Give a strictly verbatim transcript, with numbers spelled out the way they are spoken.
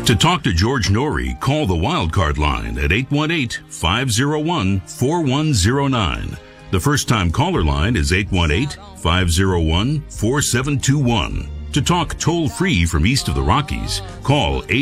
To talk to George Norrie, call the Wildcard line at eight one eight, five oh one, four one oh nine. The first-time caller line is eight one eight, five oh one, four seven two one. To talk toll-free from east of the Rockies, call eight